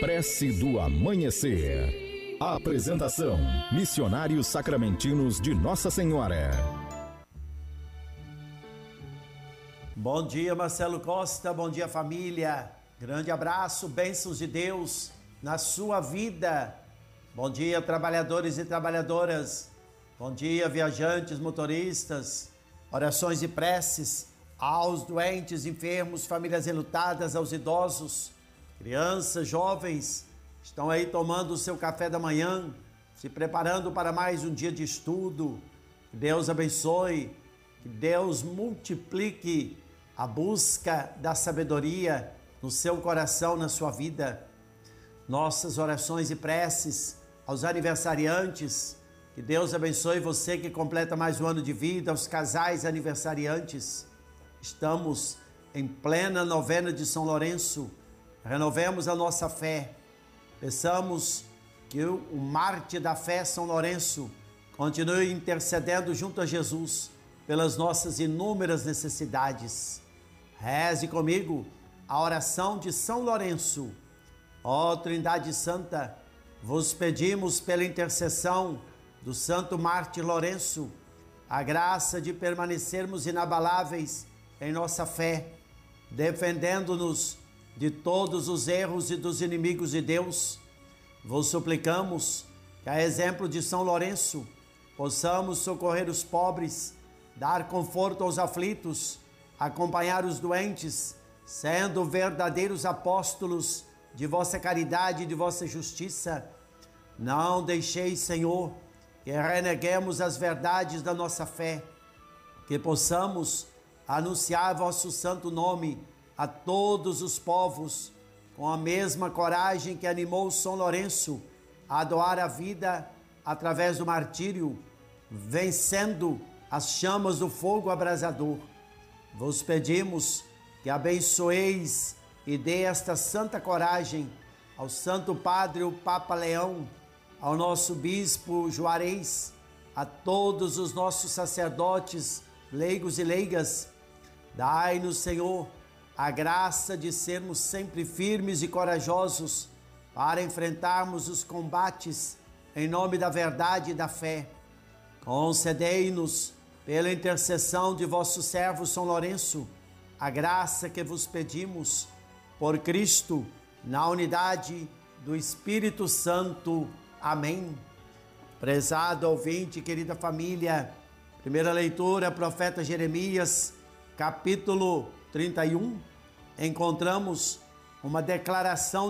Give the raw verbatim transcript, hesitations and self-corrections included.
Prece do Amanhecer. Apresentação: Missionários Sacramentinos de Nossa Senhora. Bom dia, Marcelo Costa, bom dia, família. Grande abraço, bênçãos de Deus na sua vida. Bom dia, trabalhadores e trabalhadoras. Bom dia, viajantes, motoristas. Orações e preces aos doentes, enfermos, famílias enlutadas, aos idosos, crianças, jovens. Estão aí tomando o seu café da manhã, se preparando para mais um dia de estudo. Que Deus abençoe, que Deus multiplique a busca da sabedoria no seu coração, na sua vida. Nossas orações e preces aos aniversariantes. Que Deus abençoe você que completa mais um ano de vida, aos casais aniversariantes. Estamos em plena novena de São Lourenço. Renovemos a nossa fé. Peçamos que o mártir da fé, São Lourenço, continue intercedendo junto a Jesus pelas nossas inúmeras necessidades. Reze comigo a oração de São Lourenço. Ó Trindade Santa, vos pedimos pela intercessão do Santo Mártir Lourenço a graça de permanecermos inabaláveis em nossa fé, defendendo-nos de todos os erros e dos inimigos de Deus. Vos suplicamos que, a exemplo de São Lourenço, possamos socorrer os pobres, dar conforto aos aflitos, acompanhar os doentes, sendo verdadeiros apóstolos de vossa caridade e de vossa justiça. Não deixeis, Senhor, que reneguemos as verdades da nossa fé, que possamos anunciar vosso santo nome a todos os povos, com a mesma coragem que animou São Lourenço a doar a vida através do martírio, vencendo as chamas do fogo abrasador. Vos pedimos que abençoeis e dê esta santa coragem ao Santo Padre, o Papa Leão, ao nosso Bispo Juarez, a todos os nossos sacerdotes, leigos e leigas. Dai-nos, Senhor, a graça de sermos sempre firmes e corajosos para enfrentarmos os combates em nome da verdade e da fé. Concedei-nos, pela intercessão de vosso servo São Lourenço, a graça que vos pedimos, por Cristo, na unidade do Espírito Santo. Amém. Prezado ouvinte, querida família, primeira leitura, profeta Jeremias, capítulo trinta e um, encontramos uma declaração